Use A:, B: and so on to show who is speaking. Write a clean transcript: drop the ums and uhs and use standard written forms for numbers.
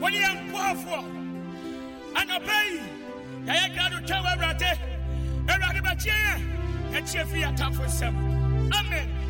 A: When you am powerful, and obey, I got to tell every day, every day, and cheer for your tough for some. Amen.